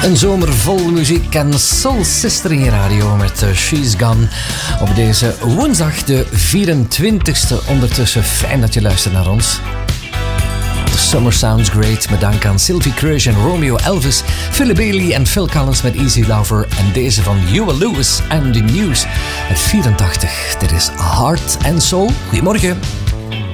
Een zomer vol muziek en Soul Sister in je radio met She's Gone. Op deze woensdag de 24e ondertussen. Fijn dat je luistert naar ons. The Summer Sounds Great met dank aan Sylvie Crush en Romeo Elvis, Philip Bailey en Phil Collins met Easy Lover en deze van Huey Lewis and the News. Het 84. Dit is Heart and Soul. Goedemorgen.